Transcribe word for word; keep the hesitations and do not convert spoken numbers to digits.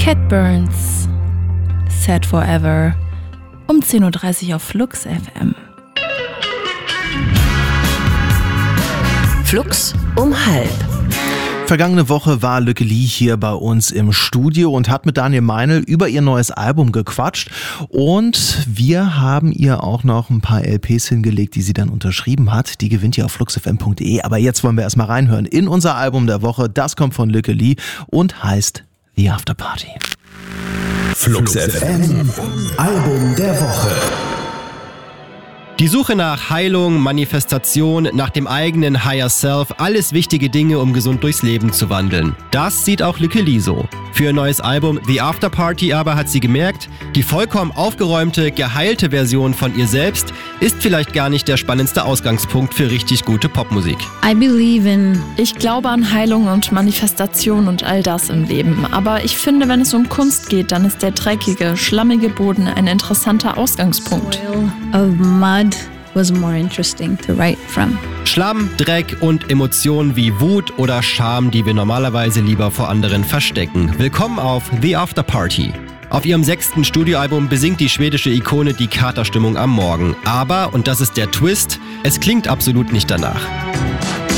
Cat Burns, Sad Forever, um zehn Uhr dreißig auf Flux F M. Flux um halb. Vergangene Woche war Lücke Lee hier bei uns im Studio und hat mit Daniel Meinl über ihr neues Album gequatscht. Und wir haben ihr auch noch ein paar L Ps hingelegt, die sie dann unterschrieben hat. Die gewinnt ihr auf flux f m punkt d e. Aber jetzt wollen wir erstmal reinhören in unser Album der Woche. Das kommt von Lücke Lee und heißt The After Party. Flux F M, Album der Woche. Die Suche nach Heilung, Manifestation, nach dem eigenen Higher Self, alles wichtige Dinge, um gesund durchs Leben zu wandeln. Das sieht auch Lücke Lee so. Für ihr neues Album The After Party aber hat sie gemerkt, die vollkommen aufgeräumte, geheilte Version von ihr selbst ist vielleicht gar nicht der spannendste Ausgangspunkt für richtig gute Popmusik. I believe in. Ich glaube an Heilung und Manifestation und all das im Leben. Aber ich finde, wenn es um Kunst geht, dann ist der dreckige, schlammige Boden ein interessanter Ausgangspunkt. Of mud was more interesting to write from. Schlamm, Dreck und Emotionen wie Wut oder Scham, die wir normalerweise lieber vor anderen verstecken. Willkommen auf The After Party. Auf ihrem sechsten Studioalbum besingt die schwedische Ikone die Katerstimmung am Morgen. Aber, und das ist der Twist, es klingt absolut nicht danach.